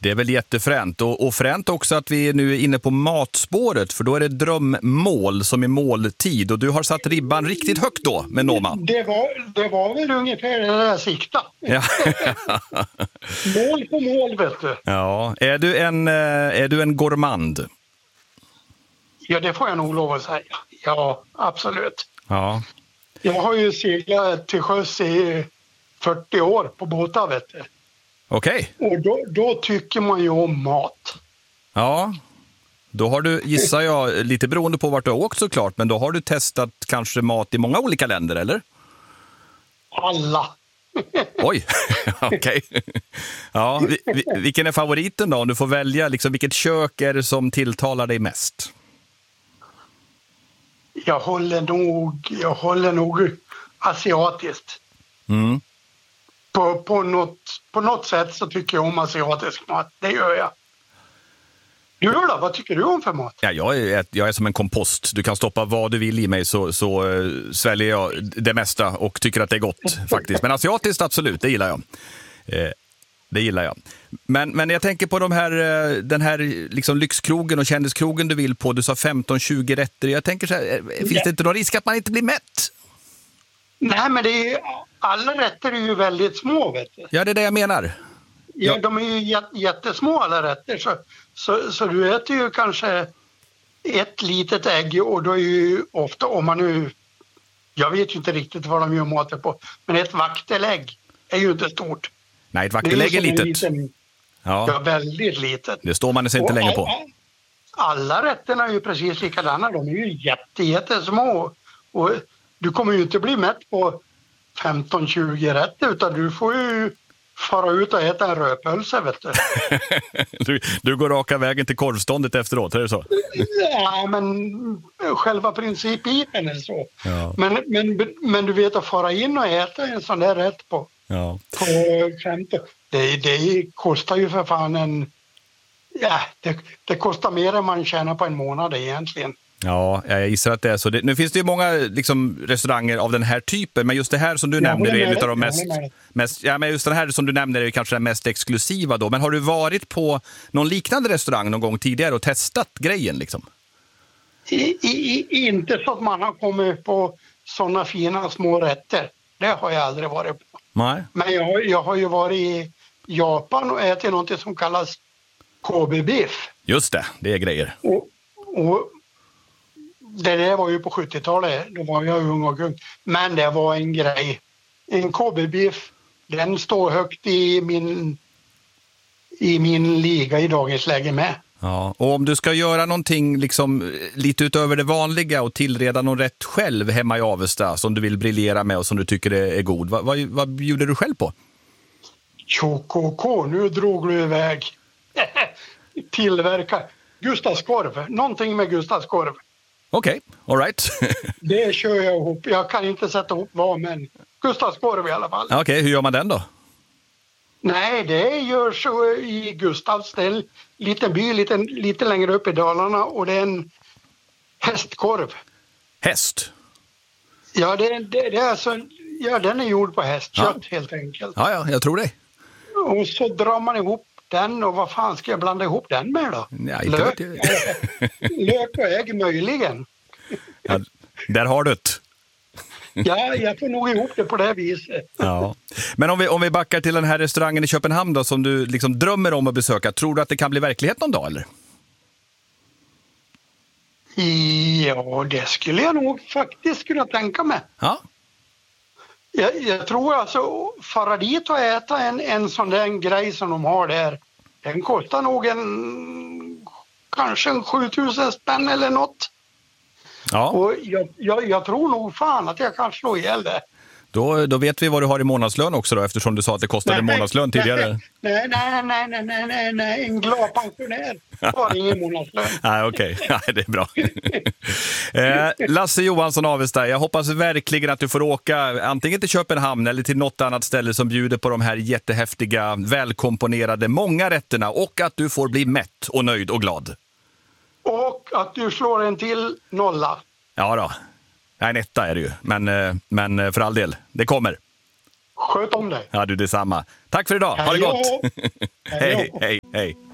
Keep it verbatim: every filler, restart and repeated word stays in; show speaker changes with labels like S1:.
S1: Det är väl jättefränt. Och, och fränt också att vi är nu inne på matspåret, för då är det drömmål som är måltid. Och du har satt ribban riktigt högt då med Noma.
S2: Det var, det var väl ungefär det där sikta.
S1: Ja.
S2: Mål på mål, vet du.
S1: Ja. Är du en, är du en gourmand?
S2: Ja, det får jag nog lov att säga. Ja, absolut.
S1: Ja.
S2: Jag har ju seglat till sjöss i fyrtio år på båtar, vet du.
S1: Okej.
S2: Och då, då tycker man ju om mat.
S1: Ja, då har du, gissar jag, lite beroende på vart du har åkt såklart, men då har du testat kanske mat i många olika länder, eller?
S2: Alla.
S1: Oj, okej. Ja, vi, vi, vilken är favoriten då? Om du får välja, liksom, vilket kök är det som tilltalar dig mest?
S2: Jag håller nog, jag håller nog asiatiskt.
S1: Mm.
S2: På, på, något, på något sätt så tycker jag om asiatisk mat. Det gör jag. Du då? Vad tycker du om för mat?
S1: Ja, jag, är, jag är som en kompost. Du kan stoppa vad du vill i mig så, så uh, sväljer jag det mesta och tycker att det är gott faktiskt. Men asiatiskt, absolut, det gillar jag. Eh, det gillar jag. Men, men jag tänker på de här, den här liksom lyxkrogen och kändiskrogen du vill på. Du sa femton tjugo rätter. Jag tänker så här, finns
S2: ja.
S1: det inte någon risk att man inte blir mätt?
S2: Nej, men det är, alla rätter är ju väldigt små, vet du.
S1: Ja, det är det jag menar.
S2: Ja,
S1: Ja.
S2: de är ju jättesmå alla rätter. Så, så, så du äter ju kanske ett litet ägg och då är ju ofta, om man nu, jag vet ju inte riktigt vad de gör maten på, men ett vaktelägg är ju inte stort.
S1: Nej, ett vaktelägg är litet.
S2: Liten,
S1: ja.
S2: ja, väldigt litet.
S1: Det står man sig inte
S2: och
S1: länge på.
S2: Alla rätterna är ju precis likadana. De är ju jätte, jättesmå. Och du kommer ju inte bli mätt på femton tjugo rätter, utan du får ju fara ut och äta en rödpölse, vet du.
S1: du. Du går raka vägen till korvståndet efteråt, är det så?
S2: Ja, men själva principen är så.
S1: Ja.
S2: Men, men, men du vet, att fara in och äta en sån där rätt på,
S1: ja.
S2: på femton, det, det kostar ju för fan en... Ja, det, det kostar mer än man tjänar på en månad egentligen.
S1: Ja, jag gissar att det är så. Det, nu finns det ju många liksom, restauranger av den här typen, men just det här som du
S2: jag
S1: nämner är en av de
S2: jag
S1: mest, mest... Ja, men just den här som du nämner är kanske den mest exklusiva då. Men har du varit på någon liknande restaurang någon gång tidigare och testat grejen liksom?
S2: I, i, inte så att man har kommit på sådana fina små rätter. Det har jag aldrig varit på.
S1: Nej.
S2: Men jag, har- jag har ju varit i Japan och ätit något som kallas Kobe-biff.
S1: Just det, det är grejer.
S2: Och, och det där var ju på sjuttiotalet, då var jag ung och ung. Men det var en grej. En Kobe-biff, den står högt i min, i min liga i dagens läge med.
S1: Ja, och om du ska göra någonting liksom, lite utöver det vanliga och tillreda någon rätt själv hemma i Avesta som du vill briljera med och som du tycker är god, vad, vad, vad bjuder du själv på?
S2: Tjokoko, nu drog du iväg. Tillverka Gustavskorv, någonting med Gustavskorv.
S1: Okej, okay, all right.
S2: Det kör jag ihop. Jag kan inte sätta ihop vad, men Gustavskorv i alla fall.
S1: Okej, okay, hur gör man den då?
S2: Nej, det görs så i Gustavs. Det är en liten by lite, lite längre upp i Dalarna och det är en hästkorv.
S1: Häst?
S2: Ja, det, det, det är alltså, ja, den är gjord på hästkött ja. helt enkelt.
S1: Ja, ja, jag tror det.
S2: Och så drar man ihop den och vad fan ska jag blanda ihop den med då?
S1: Ja,
S2: Lök, lök och ägg möjligen.
S1: Ja, där har du det.
S2: Ja, jag får nog ihop det på det viset.
S1: Ja. Men om vi, om vi backar till den här restaurangen i Köpenhamn då, som du liksom drömmer om att besöka, tror du att det kan bli verklighet någon dag eller?
S2: Ja, det skulle jag nog faktiskt kunna tänka mig.
S1: Ja.
S2: Jag, jag tror alltså, fara dit och äta en, en sån där grej som de har där, den kostar nog en kanske en sjutusen spänn eller något.
S1: Ja.
S2: Och jag, jag, jag tror nog fan att jag kan slå ihjäl det.
S1: Då, då vet vi vad du har i månadslön också då, eftersom du sa att det kostade en månadslön tidigare.
S2: Nej, nej, nej, nej, nej, nej, nej. En glad pensionär har ingen månadslön.
S1: Nej, okej. Okay. Nej, det är bra. eh, Lasse Johansson Avesta, jag hoppas verkligen att du får åka antingen till Köpenhamn eller till något annat ställe som bjuder på de här jättehäftiga, välkomponerade, många rätterna och att du får bli mätt och nöjd och glad.
S2: Och att du slår en till nolla.
S1: Ja då. Nej, en etta är det ju. Men, men för all del, det kommer.
S2: Sköt om dig.
S1: Ja, du detsamma. Tack för idag. Ha det
S2: Hej då.
S1: gott.
S2: Hej då.
S1: Hej, hej, hej.